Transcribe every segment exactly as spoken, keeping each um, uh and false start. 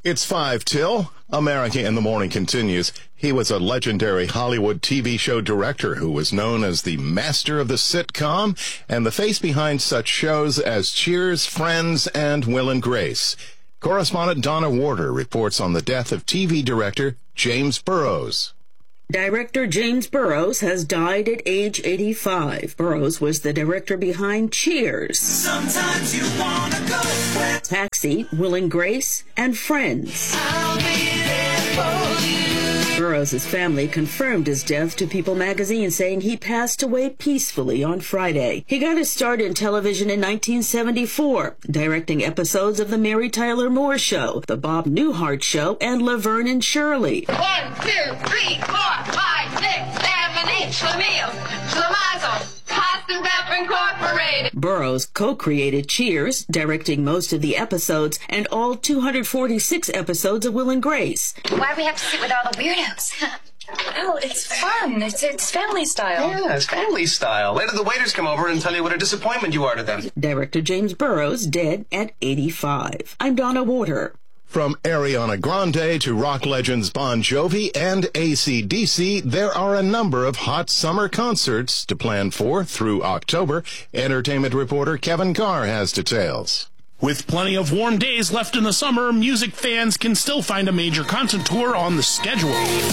It's five till. America in the Morning continues. He was a legendary Hollywood T V show director who was known as the master of the sitcom and the face behind such shows as Cheers, Friends, and Will and Grace. Correspondent Donna Warder reports on the death of T V director James Burrows. Director James Burrows has died at age eighty-five. Burrows was the director behind Cheers, Sometimes you wanna go where Taxi, Will and Grace, and Friends. I'll be there for you. Burrows' family confirmed his death to People magazine, saying he passed away peacefully on Friday. He got his start in television in nineteen seventy-four, directing episodes of The Mary Tyler Moore Show, The Bob Newhart Show, and Laverne and Shirley. One, two, three, four, five, six, seven, eight. Schlemiel, Schlemazel, Pasta Rep Incorporated. Burrows co-created Cheers, directing most of the episodes and all two hundred forty-six episodes of Will and Grace. Why do we have to sit with all the weirdos? Oh, it's fun. It's it's family style. Yeah, it's family style. Later the waiters come over and tell you what a disappointment you are to them. Director James Burrows, dead at eighty-five. I'm Donna Warder. From Ariana Grande to rock legends Bon Jovi and A C D C, there are a number of hot summer concerts to plan for through October. Entertainment reporter Kevin Carr has details. With plenty of warm days left in the summer, music fans can still find a major concert tour on the schedule.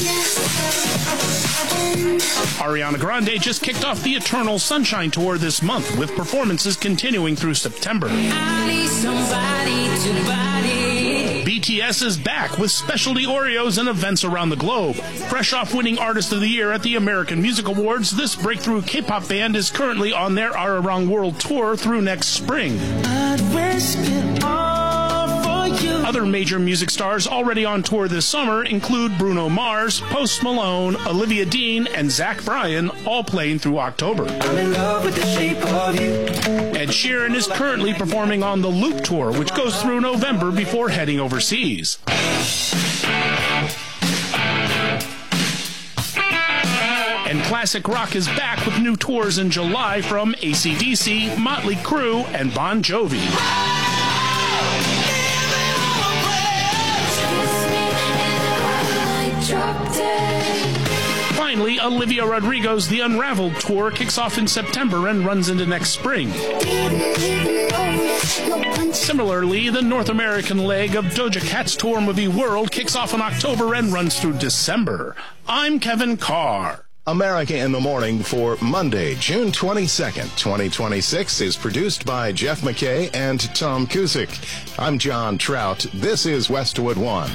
Ariana Grande just kicked off the Eternal Sunshine Tour this month, with performances continuing through September. I need somebody to body. B T S is back with specialty Oreos and events around the globe. Fresh off winning Artist of the Year at the American Music Awards, this breakthrough K-pop band is currently on their Arirang World Tour through next spring. I'd risk it all for you. Other major music stars already on tour this summer include Bruno Mars, Post Malone, Olivia Dean, and Zach Bryan, all playing through October. I'm in love with the shape of you. Ed Sheeran is currently performing on the Loop Tour, which goes through November before heading overseas. And classic rock is back with new tours in July from A C D C, Motley Crue, and Bon Jovi. Finally, Olivia Rodrigo's The Unraveled Tour kicks off in September and runs into next spring. Similarly, the North American leg of Doja Cat's tour Movie World kicks off in October and runs through December. I'm Kevin Carr. America in the Morning for Monday, June twenty-second, twenty twenty-six is produced by Jeff McKay and Tom Kusick. I'm John Trout. This is Westwood One.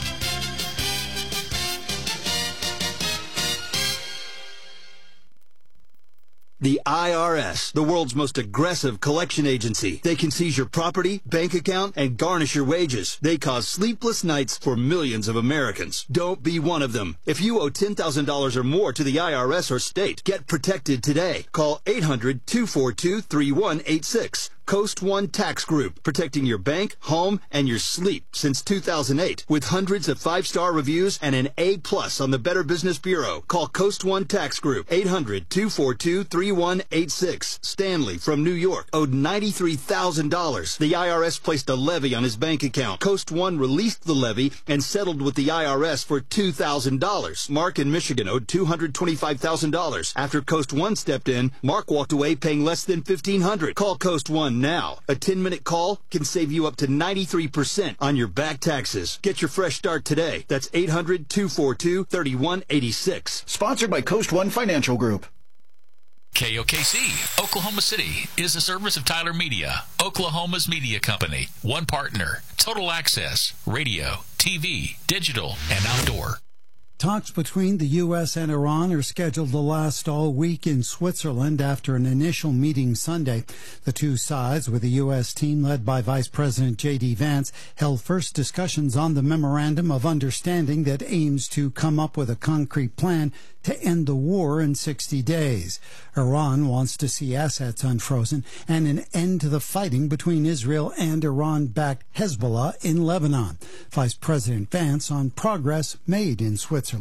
The I R S, the world's most aggressive collection agency. They can seize your property, bank account, and garnish your wages. They cause sleepless nights for millions of Americans. Don't be one of them. If you owe ten thousand dollars or more to the I R S or state, get protected today. Call eight hundred, two four two, three one eight six. Coast One Tax Group, protecting your bank, home, and your sleep since two thousand eight. With hundreds of five-star reviews and an A plus on the Better Business Bureau. Call Coast One Tax Group, eight hundred, two four two, three one eight six. Stanley from New York owed ninety-three thousand dollars. The I R S placed a levy on his bank account. Coast One released the levy and settled with the I R S for two thousand dollars. Mark in Michigan owed two hundred twenty-five thousand dollars. After Coast One stepped in, Mark walked away paying less than fifteen hundred dollars. Call Coast One now. A ten-minute call can save you up to ninety-three percent on your back taxes. Get your fresh start today. That's eight hundred, two four two, three one eight six. Sponsored by Coast One Financial Group. K O K C, Oklahoma City, is a service of Tyler Media, Oklahoma's media company. One partner, total access, radio, T V, digital, and outdoor. Talks between the U S and Iran are scheduled to last all week in Switzerland after an initial meeting Sunday. The two sides, with the U S team led by Vice President J D Vance, held first discussions on the Memorandum of Understanding that aims to come up with a concrete plan to end the war in sixty days. Iran wants to see assets unfrozen and an end to the fighting between Israel and Iran-backed Hezbollah in Lebanon. Vice President Vance on progress made in Switzerland.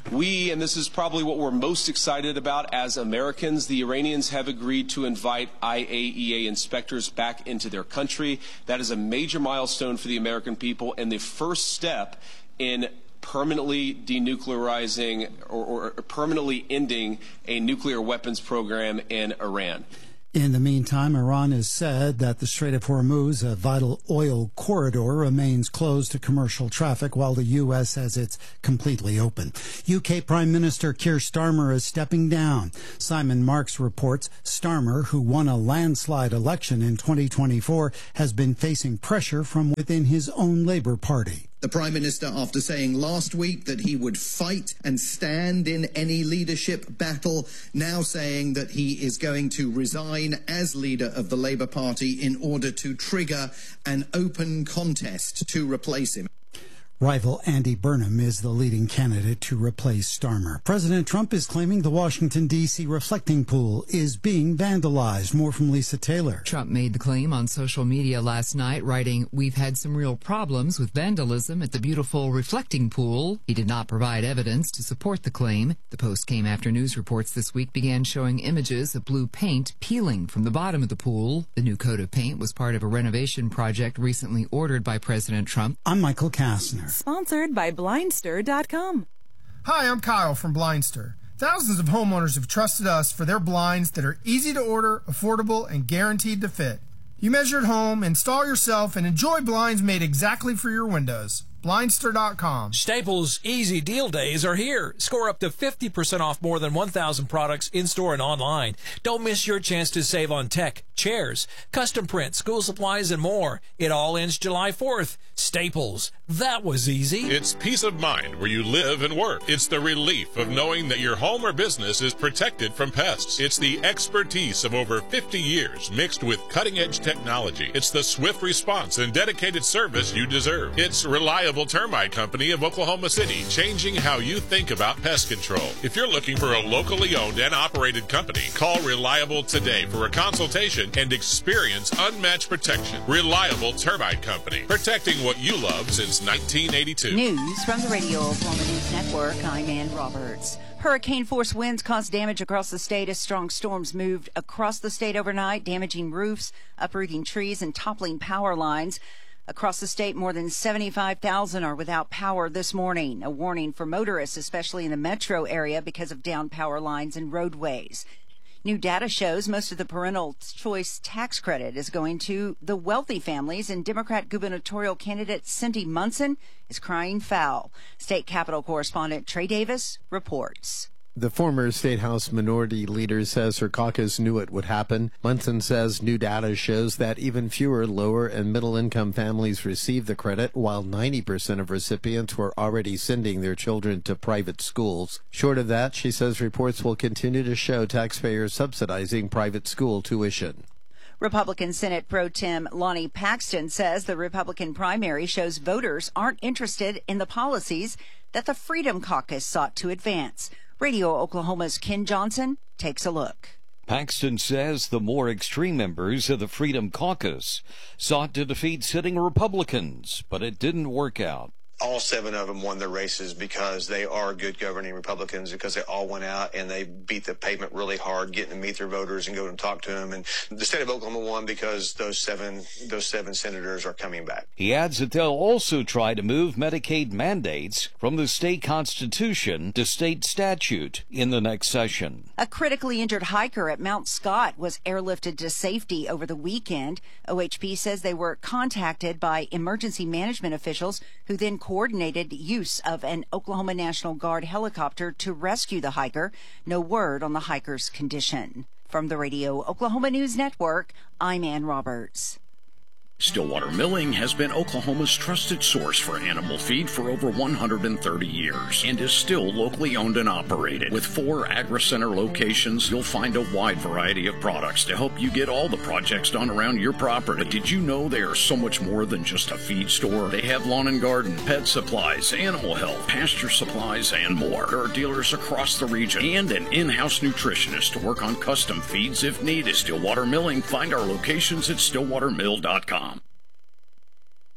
We, and this is probably what we're most excited about as Americans, the Iranians have agreed to invite I A E A inspectors back into their country. That is a major milestone for the American people and the first step in permanently denuclearizing or, or permanently ending a nuclear weapons program in Iran. In the meantime, Iran has said that the Strait of Hormuz, a vital oil corridor, remains closed to commercial traffic while the U S says it's completely open. U K Prime Minister Keir Starmer is stepping down. Simon Marks reports Starmer, who won a landslide election in twenty twenty-four, has been facing pressure from within his own Labour Party. The Prime Minister, after saying last week that he would fight and stand in any leadership battle, now saying that he is going to resign as leader of the Labour Party in order to trigger an open contest to replace him. Rival Andy Burnham is the leading candidate to replace Starmer. President Trump is claiming the Washington, D C reflecting pool is being vandalized. More from Lisa Taylor. Trump made the claim on social media last night, writing, "We've had some real problems with vandalism at the beautiful reflecting pool." He did not provide evidence to support the claim. The post came after news reports this week began showing images of blue paint peeling from the bottom of the pool. The new coat of paint was part of a renovation project recently ordered by President Trump. I'm Michael Kastner. Sponsored by Blindster dot com. Hi, I'm Kyle from Blindster. Thousands of homeowners have trusted us for their blinds that are easy to order, affordable, and guaranteed to fit. You measure at home, install yourself, and enjoy blinds made exactly for your windows. Blindster dot com. Staples Easy Deal Days are here. Score up to fifty percent off more than one thousand products in-store and online. Don't miss your chance to save on tech, chairs, custom print, school supplies, and more. It all ends July fourth. Staples. That was easy. It's peace of mind where you live and work. It's the relief of knowing that your home or business is protected from pests. It's the expertise of over fifty years mixed with cutting-edge technology. It's the swift response and dedicated service you deserve. It's Reliable Termite Company of Oklahoma City, changing how you think about pest control. If you're looking for a locally owned and operated company, call Reliable today for a consultation and experience unmatched protection. Reliable Termite Company, protecting what you love since nineteen eighty-two. News from the Radio Oklahoma News Network. I'm Ann Roberts. Hurricane-force winds caused damage across the state as strong storms moved across the state overnight, damaging roofs, uprooting trees, and toppling power lines. Across the state, more than seventy-five thousand are without power this morning. A warning for motorists, especially in the metro area, because of downed power lines and roadways. New data shows most of the parental choice tax credit is going to the wealthy families, and Democrat gubernatorial candidate Cindy Munson is crying foul. State Capitol correspondent Trey Davis reports. The former State House Minority Leader says her caucus knew it would happen. Munson says new data shows that even fewer lower and middle income families receive the credit, while ninety percent of recipients were already sending their children to private schools. Short of that, she says reports will continue to show taxpayers subsidizing private school tuition. Republican Senate Pro Tem Lonnie Paxton says the Republican primary shows voters aren't interested in the policies that the Freedom Caucus sought to advance. Radio Oklahoma's Ken Johnson takes a look. Paxton says the more extreme members of the Freedom Caucus sought to defeat sitting Republicans, but it didn't work out. All seven of them won their races because they are good governing Republicans, because they all went out and they beat the pavement really hard, getting to meet their voters and go and talk to them. And the state of Oklahoma won because those seven those seven senators are coming back. He adds that they'll also try to move Medicaid mandates from the state constitution to state statute in the next session. A critically injured hiker at Mount Scott was airlifted to safety over the weekend. O H P says they were contacted by emergency management officials who then coordinated use of an Oklahoma National Guard helicopter to rescue the hiker. No word on the hiker's condition. From the Radio Oklahoma News Network, I'm Ann Roberts. Stillwater Milling has been Oklahoma's trusted source for animal feed for over one hundred thirty years and is still locally owned and operated. With four AgriCenter locations, you'll find a wide variety of products to help you get all the projects done around your property. But did you know they are so much more than just a feed store? They have lawn and garden, pet supplies, animal health, pasture supplies, and more. There are dealers across the region and an in-house nutritionist to work on custom feeds if needed. Stillwater Milling. Find our locations at stillwater mill dot com.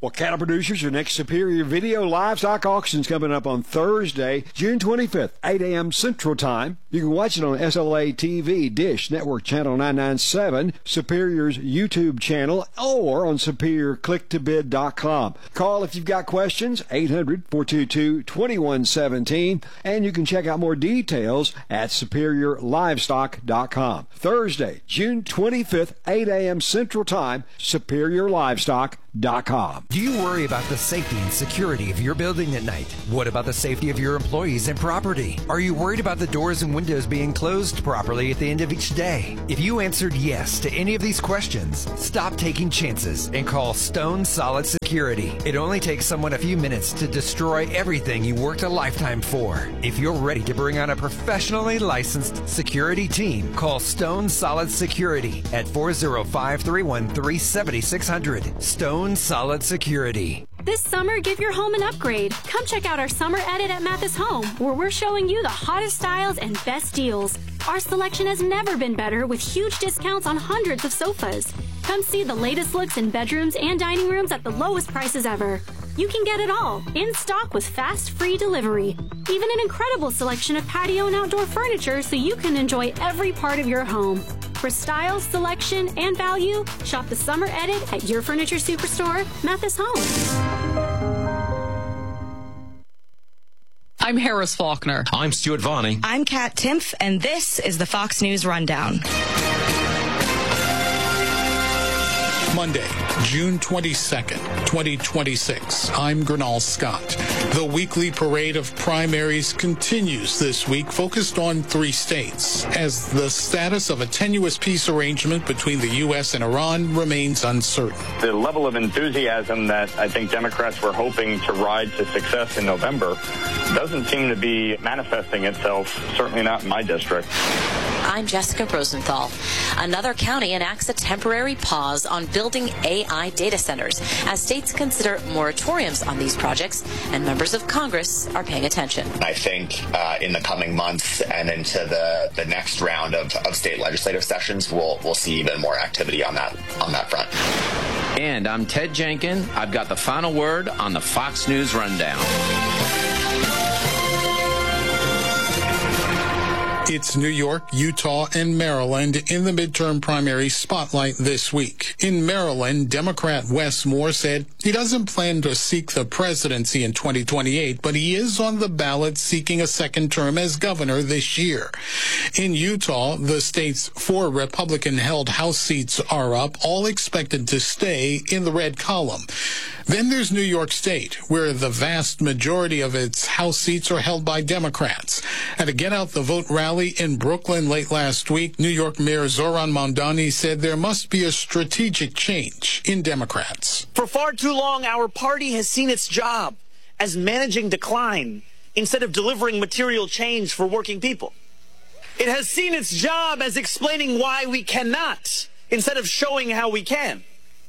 Well, cattle producers, your next Superior Video Livestock Auction's coming up on Thursday, June twenty-fifth, eight a.m. Central Time. You can watch it on S L A T V, Dish Network Channel nine ninety-seven, Superior's YouTube channel, or on superior click to bid dot com. Call if you've got questions, eight hundred, four two two, two one one seven, and you can check out more details at superior livestock dot com. Thursday, June twenty-fifth, eight a.m. Central Time, superior livestock dot com. Do you worry about the safety and security of your building at night? What about the safety of your employees and property? Are you worried about the doors and windows being closed properly at the end of each day? If you answered yes to any of these questions, stop taking chances and call Stone Solid Security. It only takes someone a few minutes to destroy everything you worked a lifetime for. If you're ready to bring on a professionally licensed security team, call Stone Solid Security at four oh five, three one three, seven six zero zero. Stone Solid Security. This summer, give your home an upgrade. Come check out our summer edit at Mathis Home, where we're showing you the hottest styles and best deals. Our selection has never been better, with huge discounts on hundreds of sofas. Come see the latest looks in bedrooms and dining rooms at the lowest prices ever. You can get it all, in stock with fast, free delivery. Even an incredible selection of patio and outdoor furniture so you can enjoy every part of your home. For style, selection, and value, shop the summer edit at your furniture superstore, Mathis Home. I'm Harris Faulkner. I'm Stuart Varney. I'm Kat Timpf, and this is the Fox News Rundown. Monday, June twenty-second, twenty twenty-six. I'm Gernal Scott. The weekly parade of primaries continues this week, focused on three states, as the status of a tenuous peace arrangement between the U S and Iran remains uncertain. The level of enthusiasm that I think Democrats were hoping to ride to success in November doesn't seem to be manifesting itself, certainly not in my district. I'm Jessica Rosenthal. Another county enacts a temporary pause on building A I data centers as states consider moratoriums on these projects, and members of Congress are paying attention. I think uh, in the coming months and into the, the next round of, of state legislative sessions, we'll we'll see even more activity on that on that front. And I'm Ted Jenkin. I've got the final word on the Fox News Rundown. It's New York, Utah, and Maryland in the midterm primary spotlight this week. In Maryland, Democrat Wes Moore said he doesn't plan to seek the presidency in twenty twenty-eight, but he is on the ballot seeking a second term as governor this year. In Utah, the state's four Republican-held House seats are up, all expected to stay in the red column. Then there's New York State, where the vast majority of its House seats are held by Democrats. At a Get Out the Vote rally in Brooklyn late last week, New York Mayor Zohran Mamdani said there must be a strategic change in Democrats. For far too long, our party has seen its job as managing decline instead of delivering material change for working people. It has seen its job as explaining why we cannot instead of showing how we can.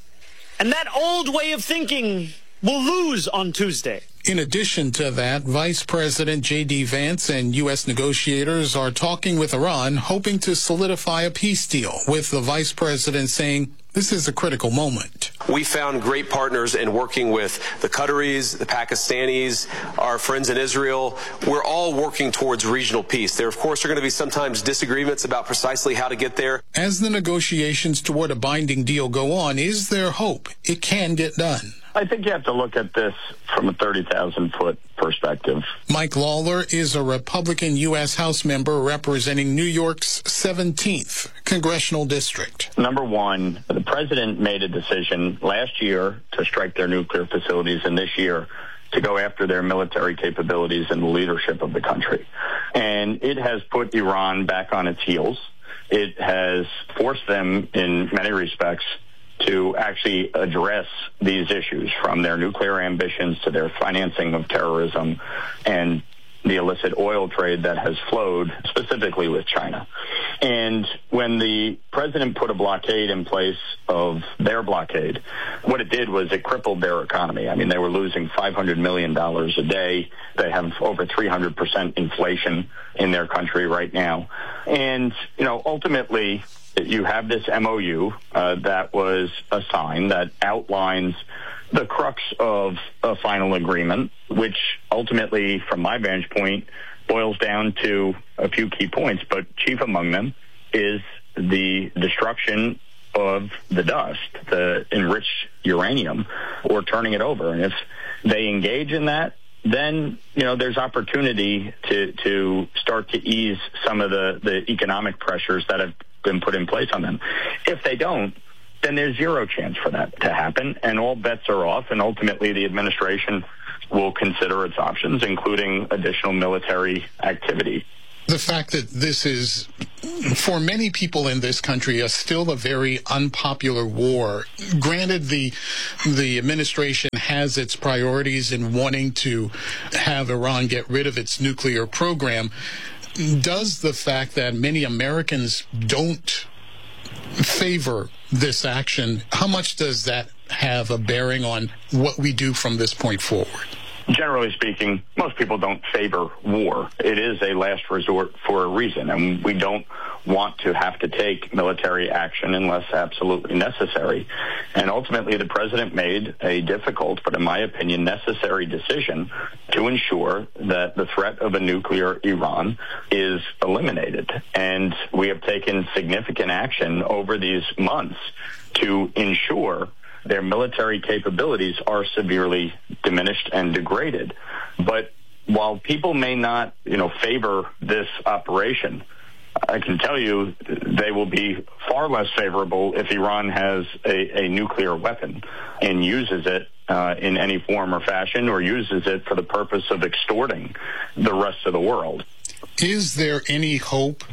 And that old way of thinking will lose on Tuesday. In addition to that, Vice President J D Vance and U S negotiators are talking with Iran, hoping to solidify a peace deal, with the Vice President saying this is a critical moment. We found great partners in working with the Qataris, the Pakistanis, our friends in Israel. We're all working towards regional peace. There, of course, are going to be sometimes disagreements about precisely how to get there. As the negotiations toward a binding deal go on, is there hope it can get done? I think you have to look at this from a thirty thousand foot perspective. Mike Lawler is a Republican U S House member representing New York's seventeenth congressional district. Number one, the president made a decision last year to strike their nuclear facilities, and this year to go after their military capabilities and the leadership of the country. And it has put Iran back on its heels. It has forced them, in many respects, to actually address these issues, from their nuclear ambitions to their financing of terrorism and the illicit oil trade that has flowed, specifically with China. And when the president put a blockade in place of their blockade, what it did was it crippled their economy. I mean, they were losing five hundred million dollars a day. They have over three hundred percent inflation in their country right now. And, you know, ultimately, you have this M O U uh, that was assigned that outlines the crux of a final agreement, which ultimately, from my vantage point, boils down to a few key points, but chief among them is the destruction of the dust, the enriched uranium, or turning it over. And if they engage in that, then, you know, there's opportunity to, to start to ease some of the, the economic pressures that have been put in place on them. If they don't, then there's zero chance for that to happen, and all bets are off, and ultimately the administration will consider its options, including additional military activity. The fact that this is, for many people in this country, is still a very unpopular war. Granted, the the administration has its priorities in wanting to have Iran get rid of its nuclear program. Does the fact that many Americans don't favor this action, how much does that have a bearing on what we do from this point forward? Generally speaking, most people don't favor war. It is a last resort for a reason, and we don't want to have to take military action unless absolutely necessary. And ultimately, the president made a difficult, but in my opinion, necessary decision to ensure that the threat of a nuclear Iran is eliminated. And we have taken significant action over these months to ensure their military capabilities are severely diminished and degraded. But while people may not, you know, favor this operation, I can tell you they will be far less favorable if Iran has a, a nuclear weapon and uses it uh, in any form or fashion, or uses it for the purpose of extorting the rest of the world. Is there any hope,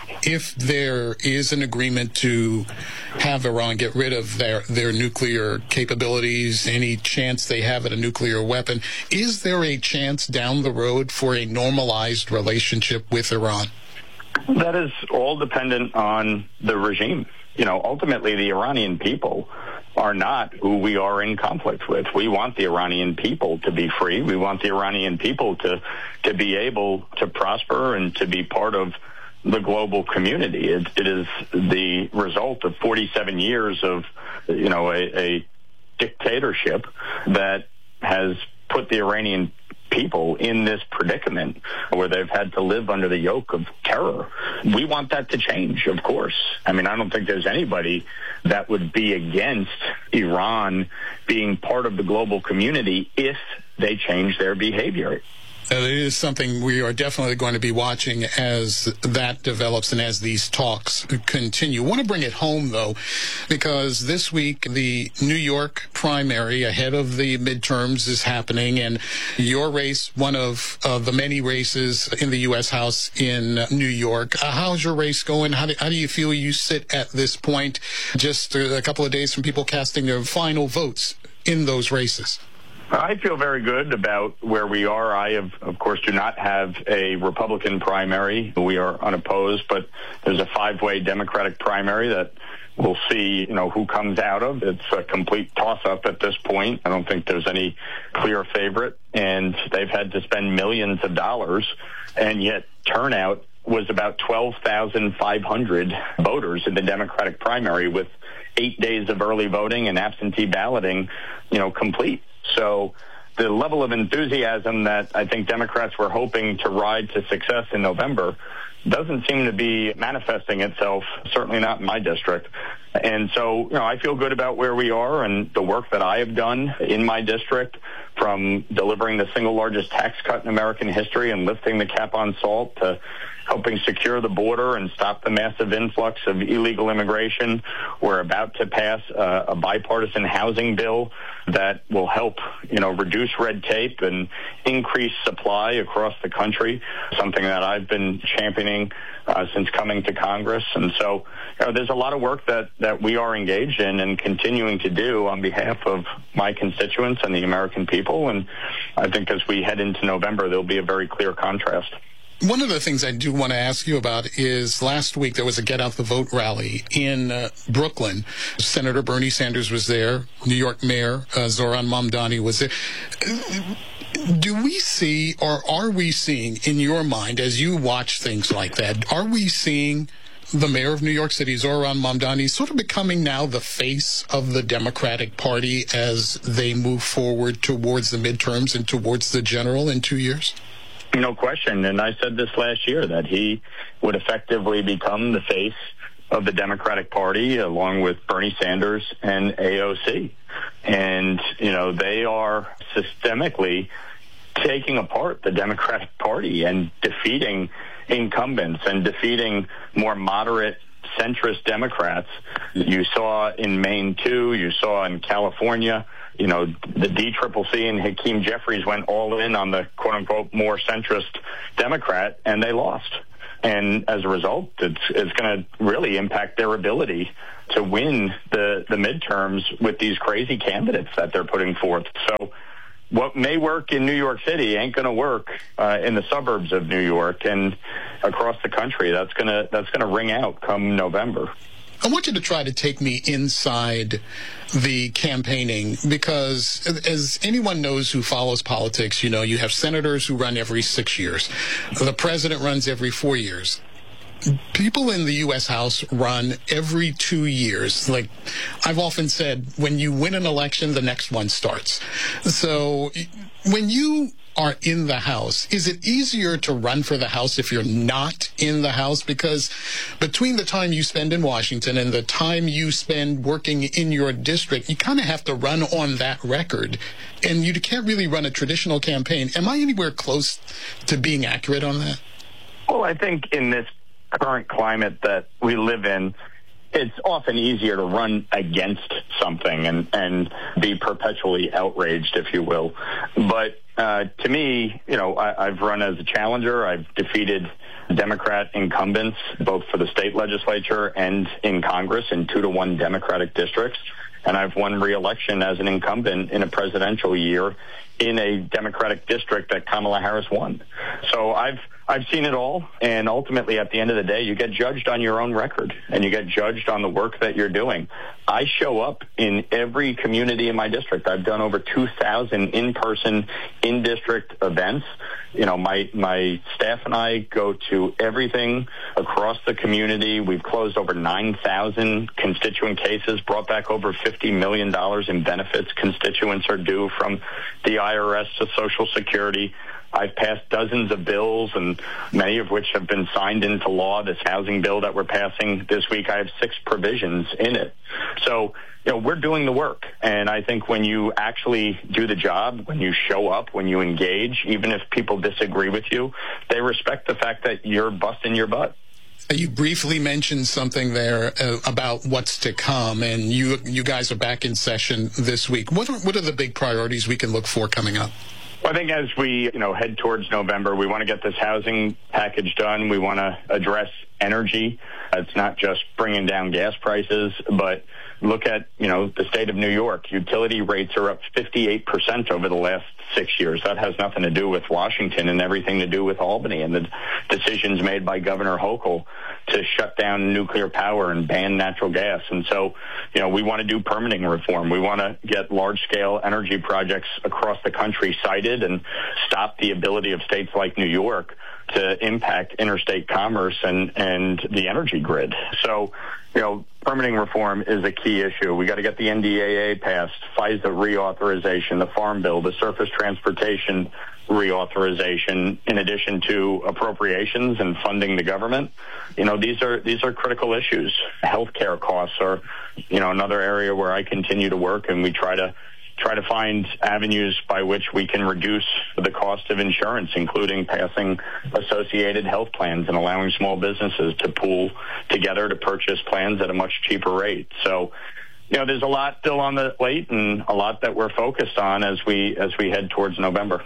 if there is an agreement to have Iran get rid of their, their nuclear capabilities, any chance they have at a nuclear weapon, is there a chance down the road for a normalized relationship with Iran? That is all dependent on the regime. You know, ultimately, the Iranian people are not who we are in conflict with. We want the Iranian people to be free. We want the Iranian people to, to be able to prosper and to be part of the global community. It, it is the result of forty-seven years of, you know, a, a dictatorship that has put the Iranian people in this predicament where they've had to live under the yoke of terror. We want that to change, of course. I mean, I don't think there's anybody that would be against Iran being part of the global community if they change their behavior. Uh, it is something we are definitely going to be watching as that develops and as these talks continue. I want to bring it home, though, because this week the New York primary ahead of the midterms is happening, and your race, one of uh, the many races in the U S House in New York. Uh, how's your race going? How do, how do you feel you sit at this point, just a couple of days from people casting their final votes in those races? I feel very good about where we are. I, have, of course, do not have a Republican primary. We are unopposed, but there's a five-way Democratic primary that we'll see, you know, who comes out of. It's a complete toss-up at this point. I don't think there's any clear favorite, and they've had to spend millions of dollars, and yet turnout was about twelve thousand five hundred voters in the Democratic primary, with eight days of early voting and absentee balloting, you know, complete. So the level of enthusiasm that I think Democrats were hoping to ride to success in November doesn't seem to be manifesting itself, certainly not in my district. And so, you know, I feel good about where we are and the work that I have done in my district, from delivering the single largest tax cut in American history and lifting the cap on salt to helping secure the border and stop the massive influx of illegal immigration. We're about to pass uh, a bipartisan housing bill that will help, you know, reduce red tape and increase supply across the country, something that I've been championing uh, since coming to Congress. And so, you know, there's a lot of work that, that we are engaged in and continuing to do on behalf of my constituents and the American people. And I think as we head into November, there'll be a very clear contrast. One of the things I do want to ask you about is last week there was a Get Out the Vote rally in uh, Brooklyn. Senator Bernie Sanders was there. New York Mayor uh, Zohran Mamdani was there. Do we see, or are we seeing, in your mind, as you watch things like that, are we seeing the mayor of New York City, Zohran Mamdani, sort of becoming now the face of the Democratic Party as they move forward towards the midterms and towards the general in two years? No question. And I said this last year, that he would effectively become the face of the Democratic Party, along with Bernie Sanders and A O C. And, you know, they are systemically taking apart the Democratic Party and defeating incumbents and defeating more moderate centrist Democrats. You saw in Maine, too. You saw in California. You know, the D C C C and Hakeem Jeffries went all in on the quote-unquote more centrist Democrat, and they lost. And as a result, it's, it's going to really impact their ability to win the, the midterms with these crazy candidates that they're putting forth. So what may work in New York City ain't going to work uh, in the suburbs of New York and across the country. That's going to that's going to ring out come November. I want you to try to take me inside the campaigning, because as anyone knows who follows politics, you know, you have senators who run every six years. The president runs every four years. People in the U S House run every two years. Like I've often said, when you win an election, the next one starts. So when you are in the House, is it easier to run for the House if you're not in the House? Because between the time you spend in Washington and the time you spend working in your district, you kind of have to run on that record, and you can't really run a traditional campaign. Am I anywhere close to being accurate on that? Well, I think in this current climate that we live in, it's often easier to run against something and, and be perpetually outraged, if you will. But uh, to me, you know, I, I've run as a challenger. I've defeated Democrat incumbents, both for the state legislature and in Congress, in two to one Democratic districts. And I've won re-election as an incumbent in a presidential year in a Democratic district that Kamala Harris won. So I've I've seen it all, and ultimately, at the end of the day, you get judged on your own record, and you get judged on the work that you're doing. I show up in every community in my district. I've done over two thousand in-person, in-district events. You know, my my staff and I go to everything across the community. We've closed over nine thousand constituent cases, brought back over fifty million dollars in benefits constituents are due from the I R S to Social Security. I've passed dozens of bills, and many of which have been signed into law. This housing bill that we're passing this week, I have six provisions in it. So, you know, we're doing the work. And I think when you actually do the job, when you show up, when you engage, even if people disagree with you, they respect the fact that you're busting your butt. You briefly mentioned something there uh, about what's to come, and you you guys are back in session this week. What are, what are the big priorities we can look for coming up? Well, I think as we, you know, head towards November, we want to get this housing package done. We want to address energy. It's not just bringing down gas prices, but look at, you know, the state of New York. Utility rates are up fifty-eight percent over the last six years. That has nothing to do with Washington and everything to do with Albany and the decisions made by Governor Hochul to shut down nuclear power and ban natural gas. And so, you know, we want to do permitting reform. We want to get large-scale energy projects across the country cited and stop the ability of states like New York to impact interstate commerce and, and the energy grid. So, you know, permitting reform is a key issue. We got to get the N D A A passed, FISA reauthorization, the Farm Bill, the Surface Transportation reauthorization, in addition to appropriations and funding the government. You know, these are these are critical issues. Healthcare costs are, you know, another area where I continue to work, and we try to try to find avenues by which we can reduce the cost of insurance, including passing associated health plans and allowing small businesses to pool together to purchase plans at a much cheaper rate. So, you know, there's a lot still on the plate and a lot that we're focused on as we as we head towards November.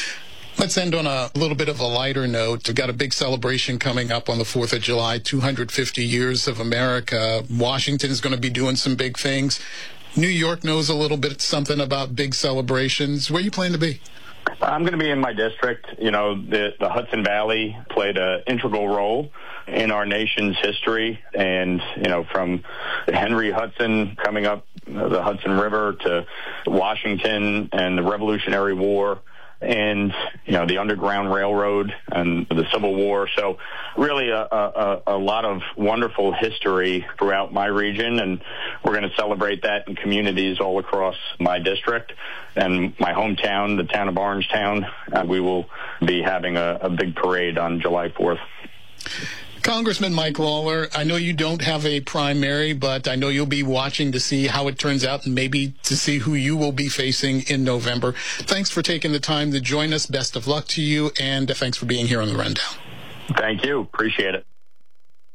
Let's end on a little bit of a lighter note. We've got a big celebration coming up on the fourth of July, two hundred fifty years of America. Washington is going to be doing some big things. New York knows a little bit something about big celebrations. Where you plan to be? I'm going to be in my district. You know, the, the Hudson Valley played an integral role in our nation's history. And, you know, from Henry Hudson coming up the Hudson River to Washington and the Revolutionary War, and, you know, the Underground Railroad and the Civil War. So really a, a, a lot of wonderful history throughout my region, and we're going to celebrate that in communities all across my district and my hometown, the town of Orangetown. Uh, we will be having a, a big parade on July fourth. Congressman Mike Lawler, I know you don't have a primary, but I know you'll be watching to see how it turns out and maybe to see who you will be facing in November. Thanks for taking the time to join us. Best of luck to you, and thanks for being here on The Rundown. Thank you. Appreciate it.